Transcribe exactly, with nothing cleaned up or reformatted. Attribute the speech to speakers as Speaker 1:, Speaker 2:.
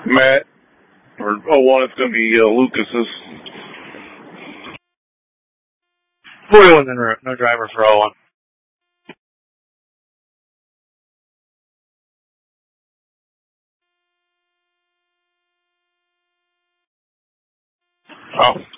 Speaker 1: Matt, or oh one, it's going to be uh, Lucas's.
Speaker 2: forty-one's en route. No driver for oh one.
Speaker 1: Oh.